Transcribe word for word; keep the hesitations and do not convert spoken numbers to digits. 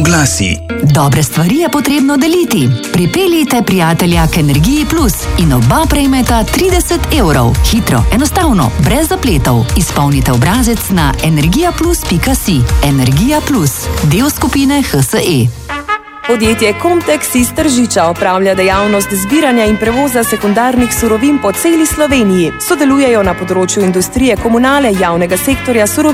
oglasi. Dobre stvari je potrebno deliti. Pripeljite prijatelja k Energiji Plus in oba prejmeta trideset evrov. Hitro, enostavno, brez zapletov. Izpolnite obrazec na energijaplus pika si. Energija Plus, del skupine H S E. Podjetje Comtex iz Tržiča opravlja dejavnost zbiranja in prevoza sekundarnih surovin po celi Sloveniji. Sodelujejo na področju industrije, komunale, javnega sektorja, surovin